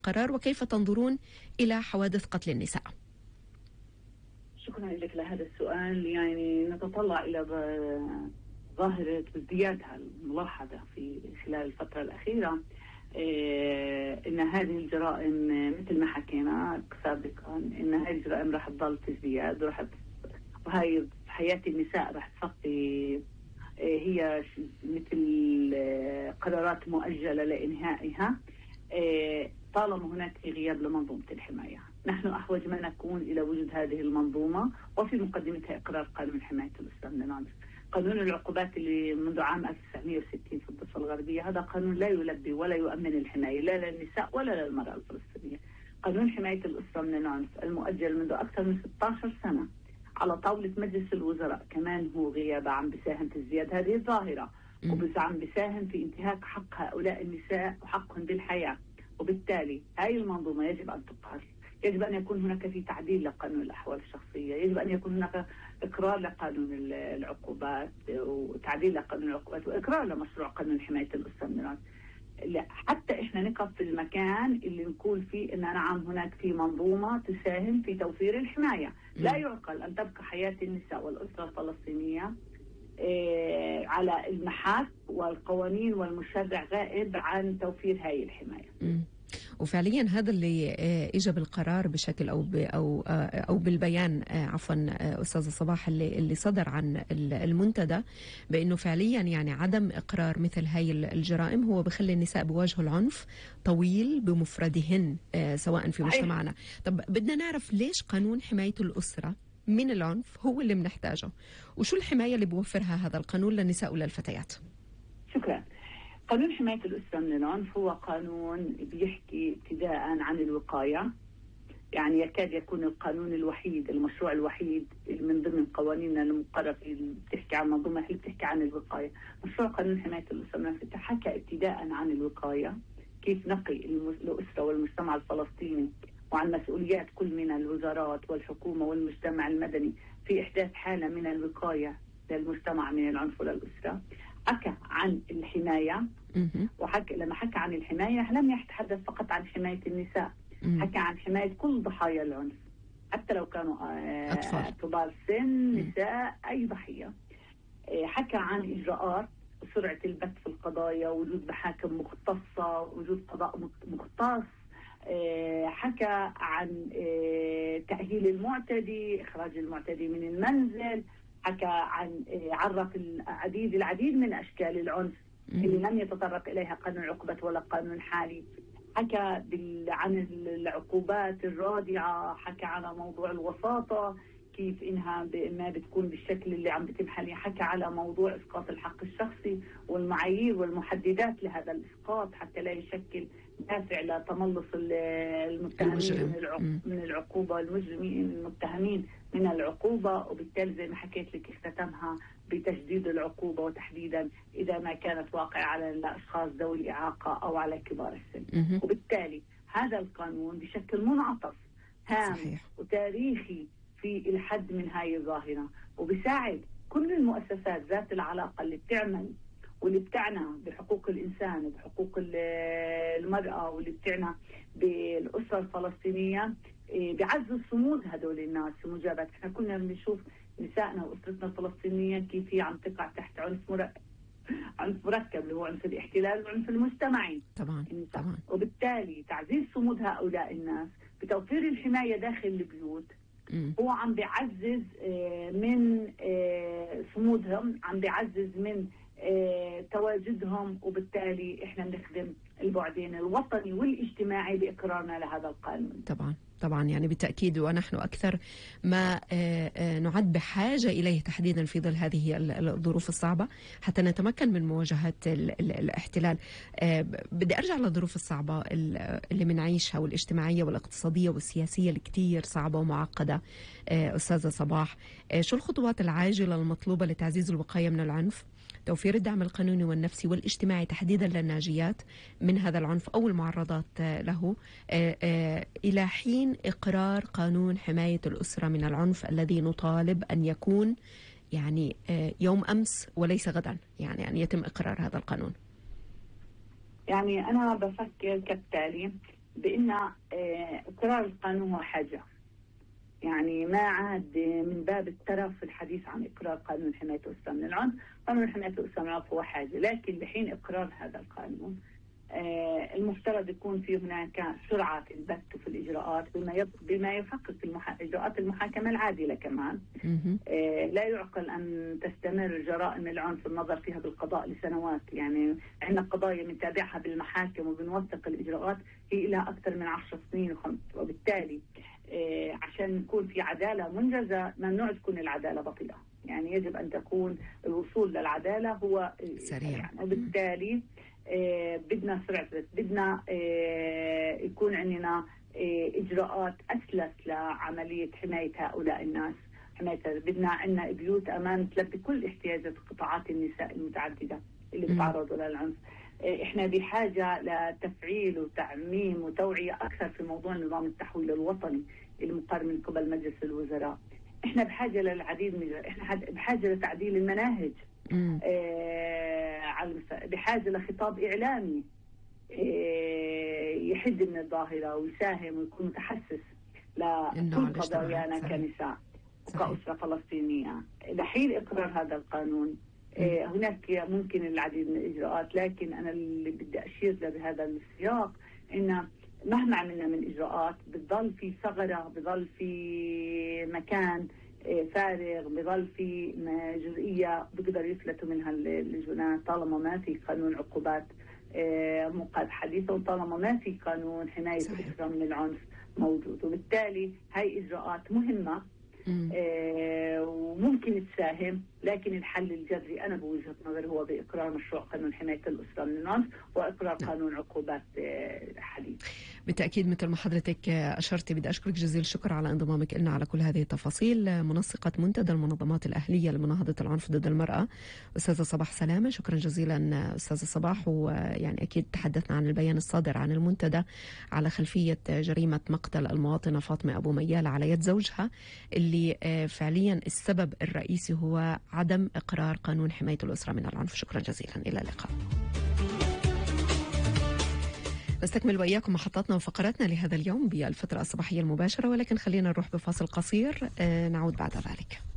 القرار وكيف تنظرون إلى حوادث قتل النساء؟ شكرا لك لهذا السؤال. يعني نتطلع إلى ظاهرة ازديادها الملاحظة في خلال الفترة الأخيرة، إن هذه الجرائم مثل ما حكينا سابقا إن هذه الجرائم راح تضل تزدياد، وهي حياة النساء راح تصفي هي مثل قرارات مؤجلة لإنهائها طالما هناك غياب لمنظومة الحماية. نحن أحوج ما نكون إلى وجود هذه المنظومة، وفي مقدمتها إقرار قانون حماية الأسرة من العنف. قانون العقوبات اللي منذ عام 1960 في الضفة الغربية هذا قانون لا يلبي ولا يؤمن الحماية لا للنساء ولا للمرأة الفلسطينية. قانون حماية الأسرة من العنف المؤجل منذ أكثر من 16 سنة على طاولة مجلس الوزراء كمان هو غيابه عم بيساهم في ازدياد هذه الظاهرة، وعم بيساهم في انتهاك حق هؤلاء النساء وحقهم بالحياة. وبالتالي هاي المنظومة يجب أن تقال، يجب أن يكون هناك في تعديل لقانون الأحوال الشخصية، يجب أن يكون هناك إقرار لقانون العقوبات وتعديل لقانون العقوبات وإقرار لمشروع قانون حماية الأسرة من العنف. لا، حتى إحنا نقف في المكان اللي نقول فيه إن نعم هناك في منظومة تساهم في توفير الحماية. لا يعقل أن تبقى حياة النساء والأسرة الفلسطينية على المحك والقوانين والمشرع غائب عن توفير هاي الحماية. وفعليا هذا اللي اجى بالقرار بشكل او بالبيان عفوا استاذه صباح اللي صدر عن المنتدى، بانه فعليا يعني عدم اقرار مثل هاي الجرائم هو بخلي النساء بيواجهوا العنف طويل بمفردهن سواء في مجتمعنا. طب بدنا نعرف ليش قانون حمايه الاسره من العنف هو اللي بنحتاجه، وشو الحمايه اللي بوفرها هذا القانون للنساء وللفتيات؟ شكرا. قانون حماية الأسرة من العنف هو قانون بيحكي ابتداء عن الوقاية، يعني يكاد يكون القانون الوحيد المشروع الوحيد من ضمن قوانيننا المقررة اللي بتحكي عن منظومة اللي بتحكي عن الوقاية. مشروع قانون حماية الأسرة من العنف حكى ابتداء عن الوقاية، كيف نقي الأسرة والمجتمع الفلسطيني وعن مسؤوليات كل من الوزارات والحكومة والمجتمع المدني في إحداث حالة من الوقاية للمجتمع من العنف وللأسرة. حكى عن الحماية، لما حكى عن الحماية لم يتحدث فقط عن حماية النساء، حكى عن حماية كل ضحايا العنف حتى لو كانوا كبار سن، نساء، أي ضحية. حكى عن إجراءات سرعة البت في القضايا، وجود محاكم مختصة، وجود قضاء مختص. حكى عن تأهيل المعتدي، إخراج المعتدي من المنزل. حكى عن عرف العديد من أشكال العنف اللي لم يتطرق إليها قانون العقوبات ولا قانون حالي. حكى عن العقوبات الرادعة. حكى على موضوع الوساطة كيف إنها ما بتكون بالشكل اللي عم بتم حاليا. حكى على موضوع إسقاط الحق الشخصي والمعايير والمحددات لهذا الإسقاط حتى لا يشكل دافع لتملص المتهمين من العقوبة، المجرمين المتهمين من العقوبة. وبالتالي زي ما حكيت لك اختتمها بتجديد العقوبة، وتحديدا إذا ما كانت واقعة على الأشخاص ذوي الإعاقة أو على كبار السن. وبالتالي هذا القانون بشكل منعطف هام وتاريخي في الحد من هاي الظاهرة، وبيساعد كل المؤسسات ذات العلاقة اللي بتعمل واللي بتعنى بحقوق الإنسان وبحقوق المرأة واللي بتعنى بالأسرة الفلسطينية بعزز صمود هدول الناس في مجابهة. احنا كنا بنشوف نسائنا وأسرتنا الفلسطينية كيف هي عم تقع تحت عنف مركب اللي هو عنف الاحتلال والعنف المجتمعي طبعا. وبالتالي تعزيز صمود هؤلاء الناس بتوفير الحماية داخل البيوت هو عم بيعزز من صمودهم، عم بيعزز من تواجدهم. وبالتالي احنا بنخدم البعدين الوطني والاجتماعي بإقرارنا لهذا القانون. طبعا يعني بالتأكيد، ونحن أكثر ما نعد بحاجة إليه تحديدا في ظل هذه الظروف الصعبة حتى نتمكن من مواجهة الاحتلال. بدي أرجع للظروف الصعبة اللي منعيشها والاجتماعية والاقتصادية والسياسية اللي كتير صعبة ومعقدة. أستاذة صباح، شو الخطوات العاجلة المطلوبة لتعزيز الوقاية من العنف، توفير الدعم القانوني والنفسي والاجتماعي تحديدا للناجيات من هذا العنف أو المعرضات له، إلى حين إقرار قانون حماية الأسرة من العنف الذي نطالب أن يكون يعني يوم أمس وليس غدا، يعني أن يتم إقرار هذا القانون؟ يعني أنا بفكر كالتالي، بأن إقرار القانون هو حاجة، يعني ما عاد من باب الترف في الحديث عن إقرار قانون حماية الأسرة من العنف. قانون حماية الأسرة من العنف هو حاجة، لكن لحين إقرار هذا القانون المفترض يكون في هناك سرعة في البت وفي الإجراءات بما يحقق إجراءات المحاكمة العادلة كمان. لا يعقل أن تستمر جرائم العنف النظر فيها بالقضاء لسنوات. يعني عندنا قضايا بنتابعها بالمحاكم وبنوثق الإجراءات هي لها أكثر من 10 سنين وبالتالي عشان يكون في عدالة منجزة ممنوع تكون العدالة بطيئة. يعني يجب أن تكون الوصول للعدالة هو سريع، وبالتالي بدنا سرعة، بدنا يكون عندنا إجراءات أسلس لعملية حماية هؤلاء الناس. بدنا عندنا بيوت أمان تلبي كل احتياجات قطاعات النساء المتعددة اللي بتعرضوا للعنف. إحنا بحاجة لتفعيل وتعميم وتوعية أكثر في موضوع نظام التحويل الوطني المقرر من قبل مجلس الوزراء. إحنا بحاجة للعديد من إحنا بحاجة لتعديل المناهج، بحاجة لخطاب إعلامي يحد من الظاهرة ويساهم ويكون متحسس لكل قضايانا كنساء وكأسرة فلسطينية. لحين إقرار هذا القانون هناك ممكن العديد من الإجراءات، لكن أنا اللي بدي أشير له بهذا السياق إن مهما عملنا من إجراءات بتضل في ثغرة، بضل في مكان فارغ، بضل في جزئية بقدر يفلتوا منها الجنان طالما ما في قانون عقوبات حديثة، وطالما ما في قانون حماية الأسرة من العنف موجود. وبالتالي هاي إجراءات مهمة وممكن تساهم، لكن الحل الجذري أنا بوجهة نظري هو بإقرار مشروع قانون حماية الأسرة من العنف وإقرار قانون عقوبات حديث. بالتأكيد مثل ما حضرتك أشرتي، بدي أشكرك جزيل الشكر على انضمامك لنا على كل هذه التفاصيل. منسقة منتدى المنظمات الأهلية لمناهضة العنف ضد المرأة أستاذة صباح سلامة، شكرا جزيلا أستاذة صباح. ويعني أكيد تحدثنا عن البيان الصادر عن المنتدى على خلفية جريمة مقتل المواطنة فاطمة أبو ميال على يد زوجها، اللي فعليا السبب الرئيسي هو عدم إقرار قانون حماية الأسرة من العنف. شكرا جزيلا، إلى اللقاء. نستكمل وإياكم محطاتنا وفقراتنا لهذا اليوم بالفترة الصباحية المباشرة، ولكن خلينا نروح بفاصل قصير نعود بعد ذلك.